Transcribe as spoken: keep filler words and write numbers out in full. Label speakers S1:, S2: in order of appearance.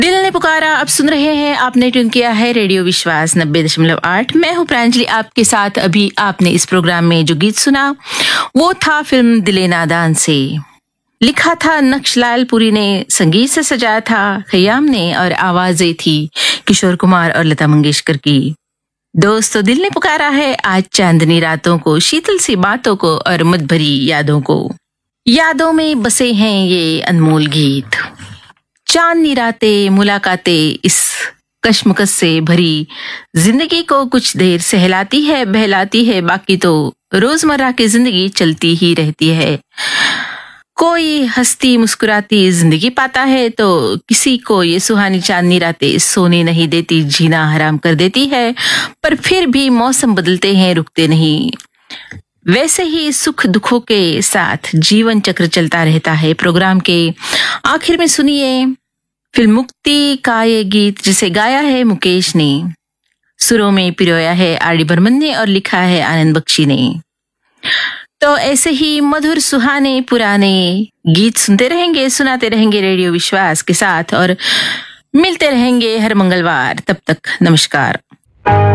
S1: दिल ने पुकारा अब सुन रहे हैं, आपने ट्यून किया है रेडियो विश्वास नब्बे दशमलव आठ। मैं हूं प्रांजलि आपके साथ। अभी आपने इस प्रोग्राम में जो गीत सुना वो था फिल्म दिले नादान से। लिखा था नक्शलाल पुरी ने, संगीत से सजाया था खयाम ने और आवाजें थी किशोर कुमार और लता मंगेशकर की। दोस्तों, दिल ने पुकारा है आज चांदनी रातों को, शीतल सी बातों को और मत भरी यादों को। यादों में बसे हैं ये अनमोल गीत। चांदनी रातें, मुलाकातें इस कश्मकश से भरी जिंदगी को कुछ देर सहलाती है, बहलाती है, बाकी तो रोजमर्रा की जिंदगी चलती ही रहती है। कोई हंसती मुस्कुराती जिंदगी पाता है तो किसी को ये सुहानी चांदनी रातें सोने नहीं देती, जीना हराम कर देती है। पर फिर भी मौसम बदलते हैं, रुकते नहीं। वैसे ही सुख दुखों के साथ जीवन चक्र चलता रहता है। प्रोग्राम के आखिर में सुनिए फिल्म मुक्ति का ये गीत जिसे गाया है मुकेश ने, सुरों में पिरोया है आर डी बर्मन ने और लिखा है आनंद बख्शी ने। तो ऐसे ही मधुर सुहाने पुराने गीत सुनते रहेंगे, सुनाते रहेंगे रेडियो विश्वास के साथ और मिलते रहेंगे हर मंगलवार। तब तक नमस्कार।